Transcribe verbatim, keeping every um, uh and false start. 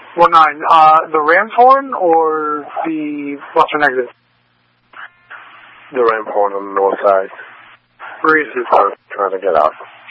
one nine, uh, the ram's horn or the western exit? The ram's horn on the north side. Where is it? I'm trying to get out.